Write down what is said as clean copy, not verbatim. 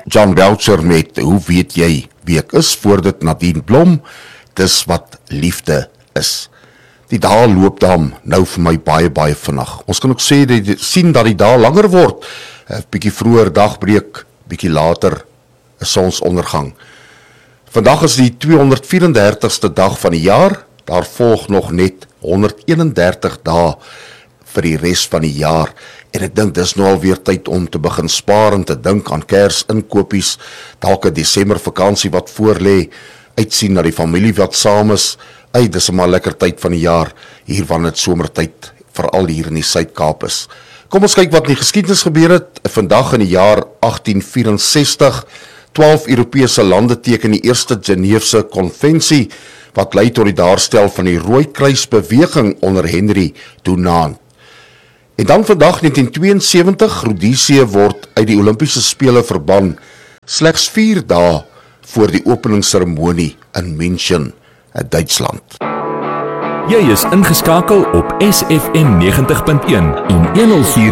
John Belcher met Hoe weet jy wie ek is, voor dit Nadine Blom, dis wat liefde is. Die dae loop dan nou vir my baie vinnig. Ons kan ook sien dat die dae langer word, 'n bietjie vroeër dagbreek, bietjie later 'n sonsondergang. Vandag is die 234ste dag van die jaar, daar volg nog net 131 dae vir die res van die jaar, en ek dink dis nou alweer tyd om te begin spaar en te dink aan Kersinkopies, dalk 'n Desember vakansie wat voorlê, uitsien na die familie wat saam is. Dis 'n maar lekker tyd van die jaar, hier wanneer dit somertyd, veral hier in die Suid-Kaap is. Kom ons kyk wat in die geskiedenis gebeur het. Vandag in die jaar 1864, 12 Europese lande teken die eerste Geneefse konvensie, wat lei tot die daarstel van die Rooikruisbeweging onder Henry Dunant. En dan vandag 1972, Rhodesië word uit die Olimpiese Spele verban, slegs 4 dae voor die openingsseremonie in München, Duitsland. Jy is ingeskakel op SFM 90.1 en 104